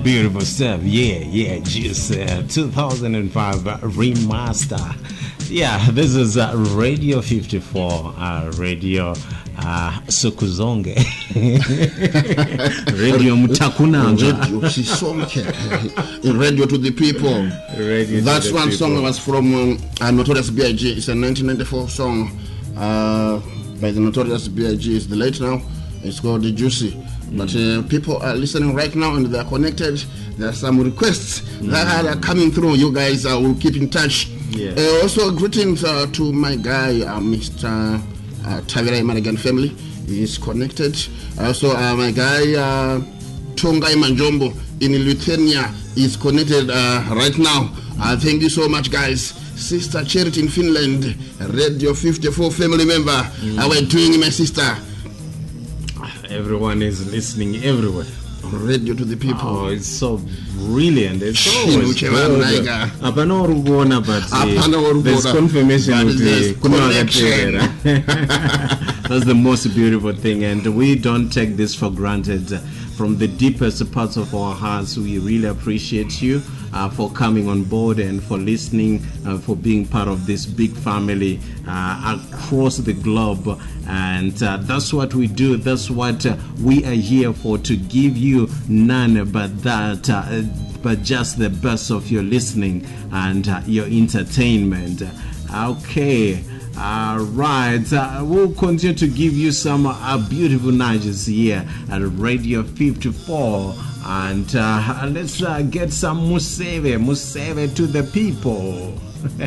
beautiful stuff. Yeah, just 2005 remaster. Yeah, this is Radio 54, Radio Sukuzonge, Radio Mutakunanga, Radio Sisonke, Radio to the People. That's one song that was from Notorious B.I.G. It's a 1994 song by the Notorious B.I.G. It's the late now. It's called The Juicy. But people are listening right now and they're connected. There are some requests that are coming through. You guys will keep in touch. Yeah. Also, greetings to my guy, Mr. Tavira Madigan family. He is connected. Also, my guy, Tongai Manjombo in Lithuania is connected right now. Thank you so much, guys. Sister Charity in Finland, Radio 54 family member. How are you doing, my sister? Everyone is listening everywhere. Radio to the People. Oh, it's so brilliant. It's always good. There's confirmation. That's the most beautiful thing, and we don't take this for granted. From the deepest parts of our hearts, we really appreciate you for coming on board and for listening, for being part of this big family across the globe. And that's what we do. That's what we are here for, to give you none but that, but just the best of your listening and your entertainment. Okay. Right, we'll continue to give you some beautiful nights here at Radio 54, and let's get some Museve to the people.